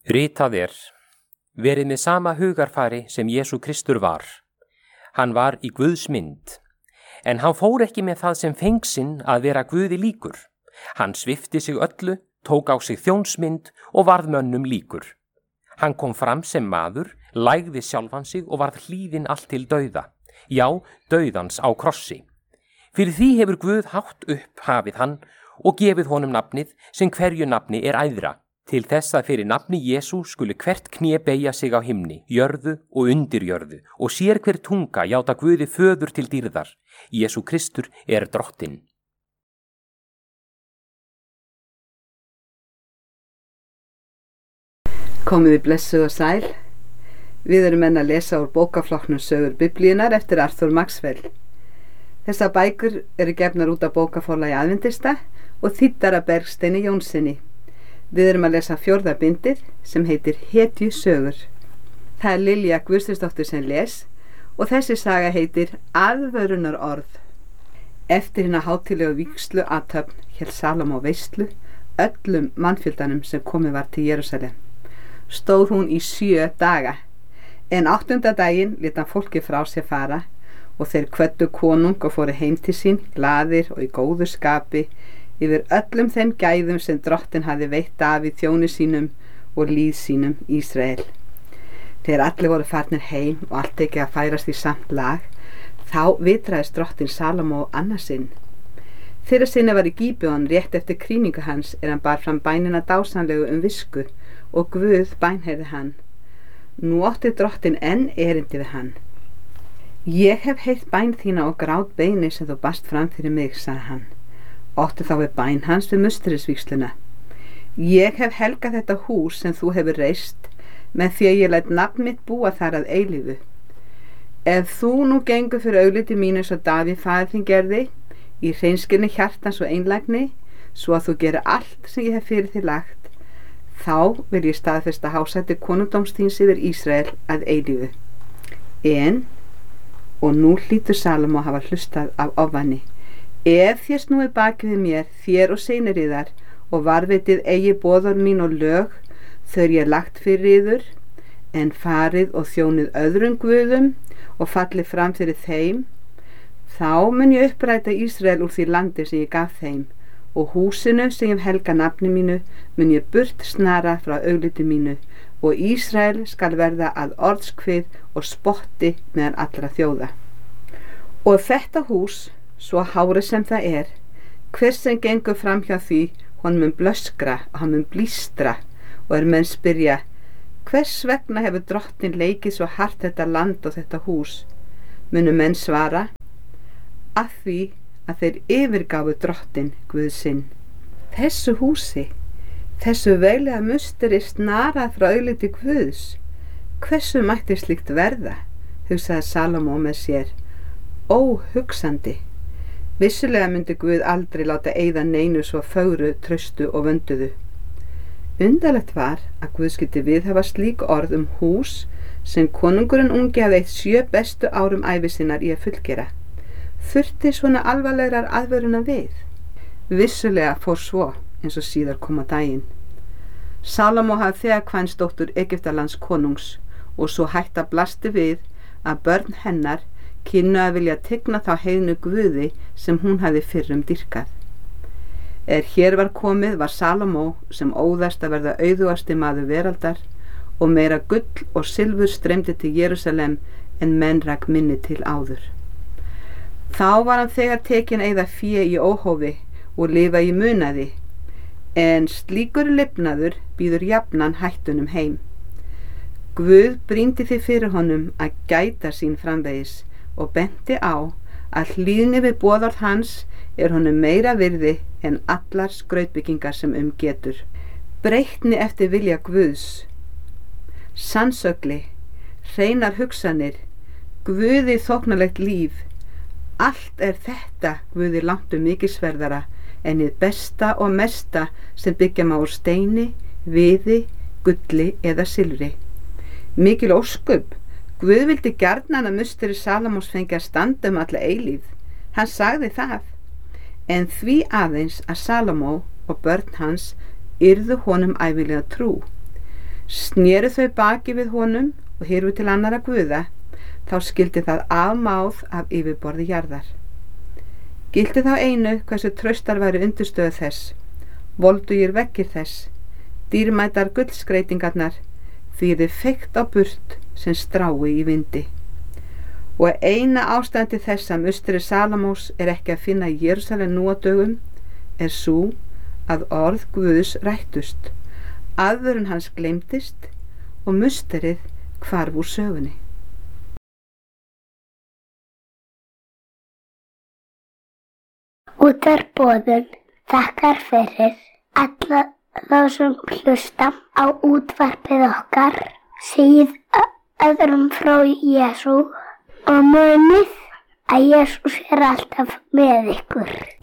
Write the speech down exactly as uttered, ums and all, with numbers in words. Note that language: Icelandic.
Ritað er, verið með sama hugarfari sem Jesú Kristur var. Hann var í Guðs mynd, en hann fór ekki með það sem fengsinn að vera Guði líkur. Hann svipti sig öllu, tók á sig þjónsmynd og varð mönnum líkur. Hann kom fram sem maður, lægði sjálfan sig og varð hlýðinn allt til dauða, já, dauðans á krossi. Fyrir því hefur Guð hátt upp hafið hann og gefið honum nafnið sem hverju nafni er æðra, til þess að fyrir nafni Jesú skuli hvert kné beygja sig á himni, jörðu og undir jörðu, og sér hver tunga játa Guði föður til dýrðar. Jesú Kristur er drottinn. Komið þið blessuð og sæl. Við erum enn að lesa úr bókaflokknum Sögur Biblíunnar eftir Arthur Maxwell. Þessar bækur eru gefnar út af bókaforlagi Aðventista og þýddar af Bergsteini Jónssyni. Við erum að lesa fjórða bindið sem heitir Hetju sögur. Það er Lilja Guðstusdóttir sem les og þessi saga heitir Aðvörunar orð. Eftir hina hátíðlegu vígslu athöfn hélt Salómon veislu öllum mannfjöldanum sem komið var til Jerúsalem. Stóð hún í sjö daga, en áttunda daginn lét hann fólki frá sér fara og þeir kvöddu konung og fóru heim til sín, glaðir og í góðu skapi yfir öllum þeim gæðum sem drottin hafði veitt Davíð þjóni sínum og lýð sínum Ísrael. Þegar allir voru farnir heim og allt ekki að færast í samt lag, þá vitraðist drottin Salómon annarsinn. Þeirra sinni var í Gíbeon rétt eftir krýningu hans er hann bar fram bænina dásamlegu um visku og Guð bænheyrði hann. Nú átti drottin enn erindi við hann. Ég hef heyrt bæn þína og grát beini sem þú bast fram fyrir mig, sagði hann. Átti þá við bæn hans við musterisvígsluna. Ég hef helgað þetta hús sem þú hefur reist með því að ég læt nafn mitt búa þar að eilífu. Ef þú nú gengur fyrir augliti mínu svo Davíð faðir þín gerði, í hreinskilni hjartans og einlægni, svo að þú gerir allt sem ég hef fyrir þig lagt, þá vil ég staðfesta hásætti konungdóms þíns yfir Ísrael að eilífu. En, og nú hlýtur Salómon hafa hlustað af ofani, ef þér snúið bakið við mér, þér og synir yðar, og varðveitið eigi boðor mín og lög, þau ég lagt fyrir yður, en farið og þjónið öðrum guðum og fallið fram fyrir þeim, þá mun ég uppræta Ísrael úr því landi sem ég gaf þeim, og húsinu sem ég helga nafni mínu mun ég burt snara frá augliti mínu, og Ísrael skal verða að orðskvið og spotti meðan allra þjóða. Og þetta hús, svo hárið sem það er, hver sem gengur fram hjá því, hann mun blöskra og hann mun blístra, og er menn spyrja, hvers vegna hefur drottin leikið svo hart þetta land og þetta hús? Munu menn svara, að því að þeir yfirgáfu drottin Guð sinn. Þessu húsi, þessu veglega musteri snarað frá augliti Guðs, hversu mætti slíkt verða, hugsaði Salómon með sér, óhugsandi. Vissulega myndi Guð aldrei láta eyða neinu svo fögru, traustu og vönduðu. Undarlegt var að Guð skyldi viðhafa slík orð um hús sem konungurinn ungi hafði eitt sjö bestu árum ævi sinnar í að fullgera. Þurfti svona alvarlegar aðvöruna við. Vissulega fór svo, eins og síðar kom á daginn. Salómon hafði þegar kvænst dóttur Egyptalands konungs og svo hætta blasti við að börn hennar kynnu að vilja tigna þá heiðnu guði sem hún hafði fyrrum dýrkað. Er hér var komið var Salómon sem óðast að verða auðugasti maður veraldar og meira gull og silfur streymdi til Jerúsalem en menn rak minni til áður. Þá var hann þegar tekin eyða fé í óhófi og lifa í munaði, en slíkur lifnaður býður jafnan hættunum heim. Guð brýndi því fyrir honum að gæta sín framvegis og benti á að hlýðni við boðorð hans er honum meira virði en allar skrautbyggingar sem um getur. Breytni eftir vilja Guðs, sannsögli, hreinar hugsanir, Guði þóknarlegt líf, allt er þetta Guði langt um mikilsverðara en hið besta og mesta sem byggja má úr steini, viði, gulli eða silfri. Mikil ósköp, Guð vildi gjarnan að musteri Salómons fengi að standa um alla eilífð. Hann sagði það, en því aðeins að Salómon og börn hans yrðu honum ævilega trú. Snéru þau baki við honum og hyrfu til annara guða, þá skildi það afmáð af yfirborði jarðar. Gilti þá einu hversu traustar væri undirstöðu þess, voldugir veggir þess, dýrmætar gullskreitingarnar, því þið feikt á burt sem strái í vindi. Og eina ástæðan til þess að musteri Salómons er ekki að finna í Jerúsalem nú á dögum, er sú að orð Guðs rættust, aðvörun hans gleymdist og musterið hvarf úr sögunni. Útvarpsboðun þakkar fyrir alla þá sem hlusta á útvarpið okkar, segið öðrum frá Jesú og munið að Jesús er alltaf með ykkur.